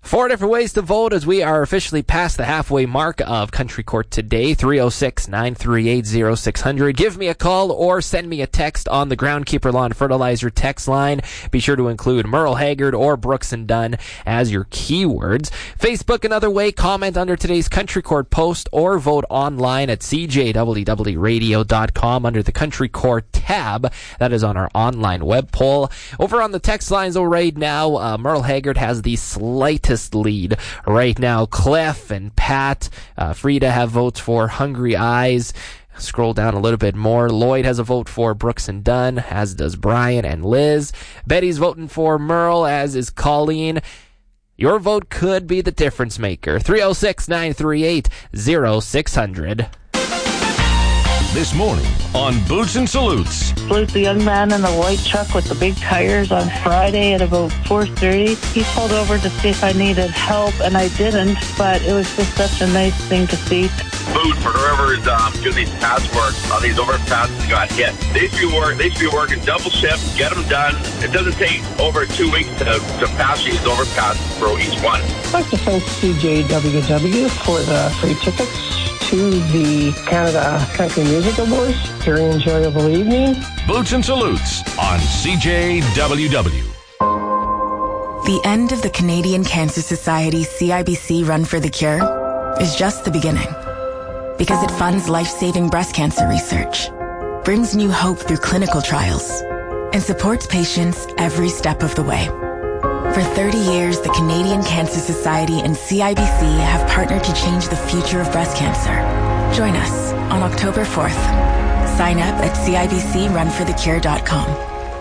4 different ways to vote as we are officially past the halfway mark of Country Court today. 306-938-0600. Give me a call or send me a text on the Groundkeeper Lawn Fertilizer text line. Be sure to include Merle Haggard or Brooks and Dunn as your keywords. Facebook, another way. Comment under today's Country Court post or vote online at cjwwradio.com under the Country Court tab. That is on our online web poll. Over on the text lines right now, Merle Haggard has the slightest lead right now. Cliff and Pat, Frida have votes for Hungry Eyes. Scroll down a little bit more. Lloyd has a vote for Brooks and Dunn, as does Brian and Liz. Betty's voting for Merle, as is Colleen. Your vote could be the difference maker. 306-938-0600. This morning on Boots and Salutes. Salute the young man in the white truck with the big tires on Friday at about 4:30. He pulled over to see if I needed help, and I didn't, but it was just such a nice thing to see. Food for whoever's doing these pass work on these overpasses got hit. They should be working double shift, get them done. It doesn't take over 2 weeks to pass these overpasses for each one. I'd like to thank CJWW for the free tickets to the Canada Country Music Awards. Very enjoyable evening. Boots and Salutes on CJWW. The end of the Canadian Cancer Society CIBC Run for the Cure is just the beginning. Because it funds life-saving breast cancer research, brings new hope through clinical trials, and supports patients every step of the way. For 30 years, the Canadian Cancer Society and CIBC have partnered to change the future of breast cancer. Join us on October 4th. Sign up at cibcrunforthecure.com.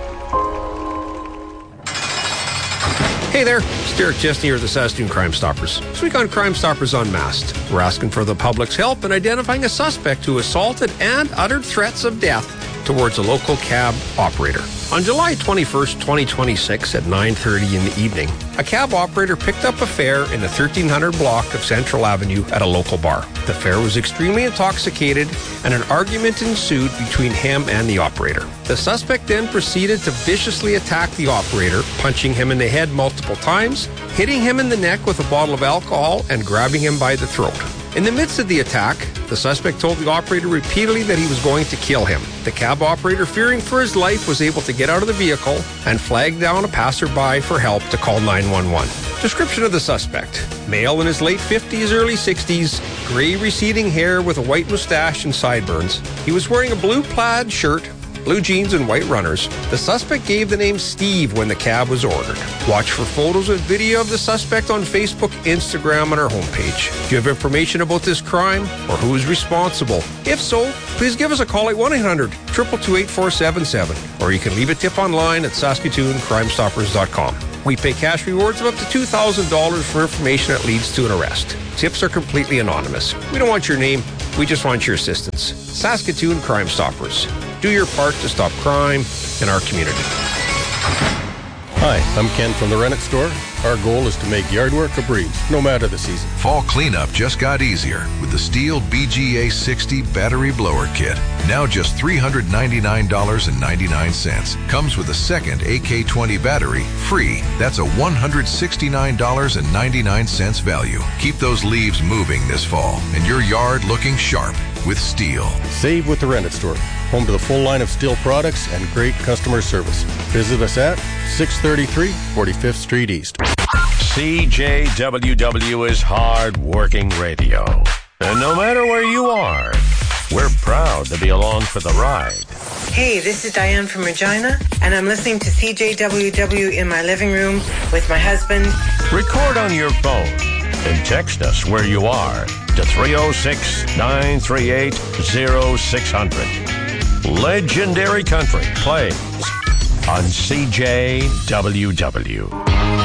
Hey there, it's Derek Chesney here at the Saskatoon Crime Stoppers. This week on Crime Stoppers Unmasked, we're asking for the public's help in identifying a suspect who assaulted and uttered threats of death towards a local cab operator. On July 21st, 2026 at 9:30 in the evening, a cab operator picked up a fare in the 1300 block of Central Avenue at a local bar. The fare was extremely intoxicated and an argument ensued between him and the operator. The suspect then proceeded to viciously attack the operator, punching him in the head multiple times, hitting him in the neck with a bottle of alcohol, and grabbing him by the throat. In the midst of the attack, the suspect told the operator repeatedly that he was going to kill him. The cab operator, fearing for his life, was able to get out of the vehicle and flag down a passerby for help to call 911. Description of the suspect: male in his late 50s, early 60s, gray receding hair with a white mustache and sideburns. He was wearing a blue plaid shirt, blue jeans and white runners. The suspect gave the name Steve when the cab was ordered. Watch for photos and video of the suspect on Facebook, Instagram, and our homepage. Do you have information about this crime or who is responsible? If so, please give us a call at 1-800-222-8477, or you can leave a tip online at SaskatoonCrimeStoppers.com. We pay cash rewards of up to $2,000 for information that leads to an arrest. Tips are completely anonymous. We don't want your name, we just want your assistance. Saskatoon Crime Stoppers. Do your part to stop crime in our community. Hi, I'm Ken from the Rennet Store. Our goal is to make yard work a breeze, no matter the season. Fall cleanup just got easier with the Stihl BGA 60 battery blower kit. Now just $399.99. Comes with a second AK20 battery free. That's a $169.99 value. Keep those leaves moving this fall and your yard looking sharp with Stihl. Save with the Rennet Store, home to the full line of Stihl products and great customer service. Visit us at 633 45th Street East. CJWW is hard-working radio. And no matter where you are, we're proud to be along for the ride. Hey, this is Diane from Regina, and I'm listening to CJWW in my living room with my husband. Record on your phone and text us where you are to 306-938-0600. Legendary Country plays on CJWW.